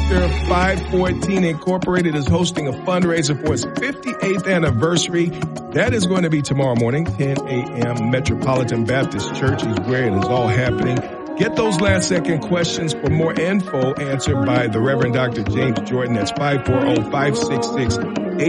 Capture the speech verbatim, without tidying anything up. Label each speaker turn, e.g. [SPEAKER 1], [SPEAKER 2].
[SPEAKER 1] Pastor. five fourteen Incorporated is hosting a fundraiser for its fifty-eighth anniversary. That is going to be tomorrow morning, ten a.m. Metropolitan Baptist Church is where it is all happening. Get those last second questions for more info answered by the Reverend Doctor James Jordan. That's five four zero, five six six,